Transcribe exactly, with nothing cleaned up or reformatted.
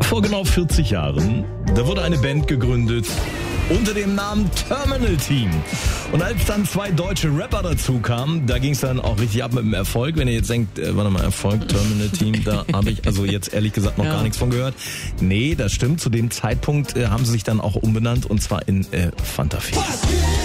Vor genau vierzig Jahren, da wurde eine Band gegründet unter dem Namen Terminal Team. Und als dann zwei deutsche Rapper dazu kamen, da ging es dann auch richtig ab mit dem Erfolg. Wenn ihr jetzt denkt, äh, warte mal, Erfolg, Terminal Team, da habe ich also jetzt ehrlich gesagt noch ja. gar nichts von gehört. Nee, das stimmt. Zu dem Zeitpunkt äh, haben sie sich dann auch umbenannt und zwar in äh, Fantafie.